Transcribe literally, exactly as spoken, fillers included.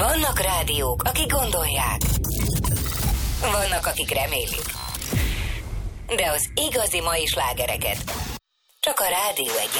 Vannak rádiók, akik gondolják. Vannak, akik remélik. De az igazi mai slágereket csak a Rádió Egyen